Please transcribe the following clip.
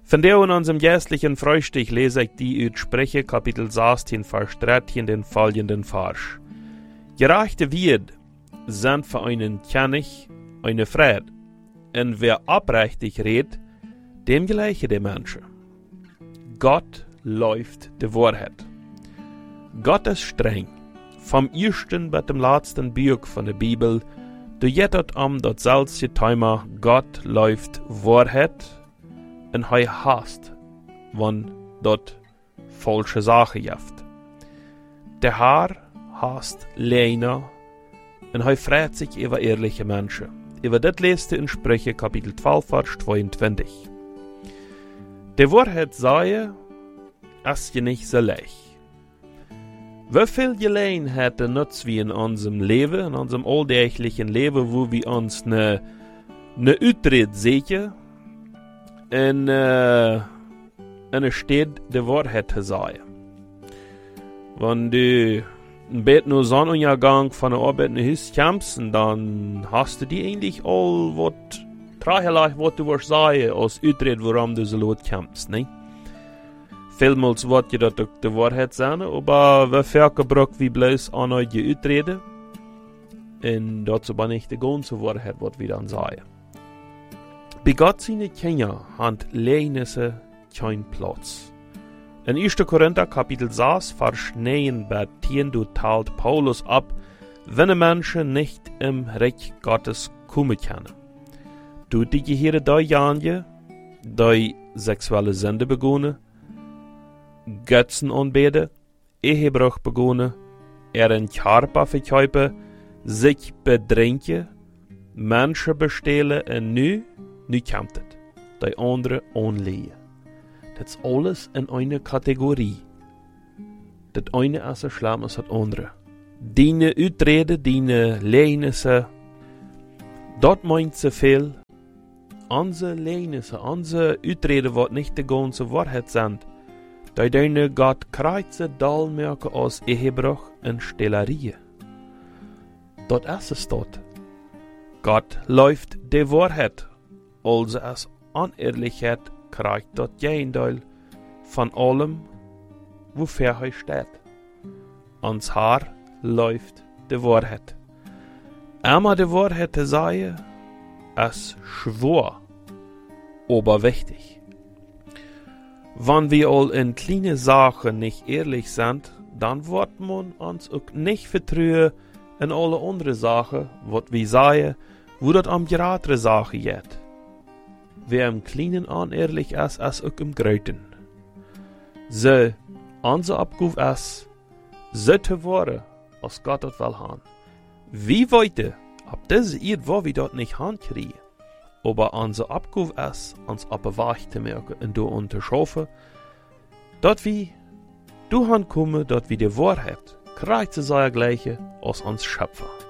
Von der in unserem jährlichen Frühstück lese ich die uit Sprüche Kapitel 16, Vers 13, den folgenden Vers. Gerechte Wied sind für einen König eine Fried, und wer abrechtig redet, dem gleiche der Menschen. Gott läuft die Wahrheit. Gott ist streng. Vom ersten bis zum letzten Buch von der Bibel, du jettet das selbe Thema, Gott läuft Wahrheit, und er hasst, wenn dort falsche Sachen jaft. Der Herr hasst Leiner, und er freut sich über ehrliche Menschen. Über das lest in Sprüche Kapitel 12, Vers 22. Die Wahrheit sei, es je nicht so leicht. Wie viel Gelegenheit nutzen wir in unserem Leben, in unserem alltäglichen Leben, wo wir uns ne Utred sehen, und steht die Wahrheit zu sagen. Wenn du ein Bett nur Sonnenuntergang von der Arbeit nach Hause kommst, dann hast du die eigentlich all, was du willst sagen, als Utred, warum du so laut kommst, ne? Vielmals wird je dat ook de Wahrheit sein, aber we vergebruiken wie bloß an euch uitreden. Und dazu bin ich die ganze Wahrheit, was wir dann sagen. Bei Gott seine Kinder haben Lehnisse keinen Platz. In 1. Korinther Kapitel 6, Vers 9 bis 10 teilt Paulus ab, wenn ein Mensch nicht im Reich Gottes kommen kann. Du die Gehirne da Janje, die sexuelle Sünde begonnen, Götzen anbeten, Ehebruch begonnen, ihren Körper verkaufen, sich bedrängen, Menschen bestehlen und nu kommt es, die andere anlegen. Das ist alles in einer Kategorie. Das eine ist so schlimm als das andere. Deine Utreden, deine Lehnisse, dort meint so viel. Unsere Lehnisse, unsere Utreden, was nicht die ganze Wahrheit sind, da deine Gott kreuze Dalmerke aus Ehebruch und Stellerie. Dort ist es dort. Gott läuft die Wahrheit, also als Unehrlichkeit kreuzt dort Gegenteil von allem, wofür er steht. Ans Haar läuft die Wahrheit. Einmal die Wahrheit zu sagen, ist schwor, aber wichtig. Wenn wir all in kleine Sachen nicht ehrlich sind, dann wird man uns auch nicht vertrauen in alle andere Sachen, was wir sagen, wo das am geradere Sache geht. Wer im Kleinen unehrlich ist, ist auch im Gröten. So, unser Abruf ist, so zu werden, als Gott das will haben. Wie weiter, ab diese Art, wo wir dort nicht hinkriegen, aber unser Abruf ist, uns abweicht zu merken und du unterschaffen, dort wie du hinkommen, dort wie die Wahrheit, kreuze sei gleiche als uns Schöpfer.